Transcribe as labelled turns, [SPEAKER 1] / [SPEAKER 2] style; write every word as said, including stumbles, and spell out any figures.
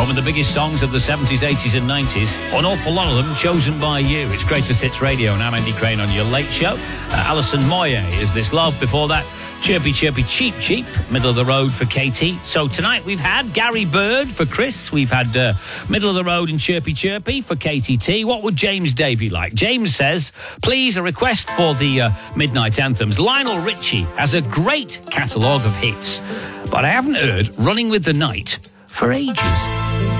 [SPEAKER 1] Some of the biggest songs of the seventies, eighties and nineties. An awful lot of them chosen by you. It's Greatest Hits Radio, and I'm Andy Crane on your late show. Uh, Alison Moyet is This Love. Before that, Chirpy Chirpy Cheap Cheap, Middle of the Road for Katie. So tonight we've had Gary Bird for Chris. We've had uh, Middle of the Road and Chirpy Chirpy for Katie T. What would James Davey like? James says, please, a request for the uh, Midnight Anthems. Lionel Richie has a great catalogue of hits, but I haven't heard Running with the Night for ages.